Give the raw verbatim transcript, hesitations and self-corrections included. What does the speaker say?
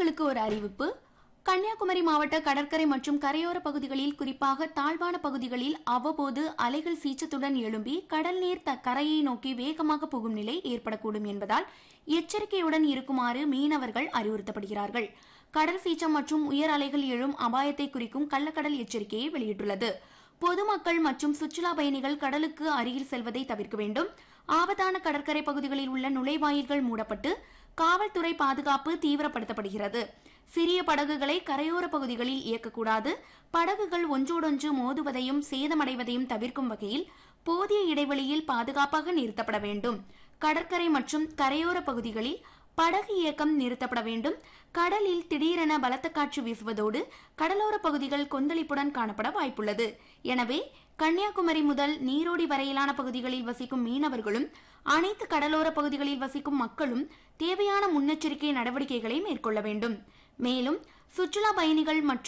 பொதுமக்களுக்கு ஒரு அறிவிப்பு. கன்னியாகுமரி மாவட்ட கடற்கரை மற்றும் கரையோர பகுதிகளில், குறிப்பாக தாழ்வான பகுதிகளில் அவ்வப்போது அலைகள் சீற்றத்துடன் எழும்பி கடல் நீர் கரையை நோக்கி வேகமாக புகும் நிலை ஏற்படக்கூடும் என்பதால் எச்சரிக்கையுடன் இருக்குமாறு மீனவர்கள் அறிவுறுத்தப்படுகிறார்கள். கடல் சீற்றம் மற்றும் உயர் அலைகள் எழும் அபாயத்தை குறிக்கும் கள்ளக்கடல் எச்சரிக்கையை வெளியிட்டுள்ளது. பொதுமக்கள் மற்றும் சுற்றுலா பயணிகள் கடலுக்கு அருகில் செல்வதை தவிர்க்க வேண்டும். ஆபத்தான கடற்கரை பகுதிகளில் உள்ள நுழைவாயில்கள் மூடப்பட்டு காவல்துறை பாதுகாப்பு தீவிரப்படுத்தப்படுகிறது. சிறிய படகுகளை கரையோர பகுதிகளில் இயக்கக்கூடாது. படகுகள் ஒன்றோடொன்று மோதுவதையும் சேதமடைவதையும் தவிர்க்கும் வகையில் போதிய இடைவெளியில் பாதுகாப்பாக நிறுத்தப்பட வேண்டும். கடற்கரை மற்றும் கரையோர பகுதிகளில் படகு இயக்கம் நிறுத்தப்பட வேண்டும். கடலில் திடீரென பலத்த காற்று வீசுவதோடு கடலோர பகுதிகள் கொந்தளிப்புடன் காணப்பட வாய்ப்புள்ளது. எனவே கன்னியாகுமரி முதல் நீரோடி வரையிலான பகுதிகளில் வசிக்கும் மீனவர்களும் அனைத்து கடலோர பகுதிகளில் வசிக்கும் மக்களும் தேவையான முன்னெச்சரிக்கை நடவடிக்கைகளை மேற்கொள்ள வேண்டும். மேலும் சுற்றுலா பயணிகள் மற்றும்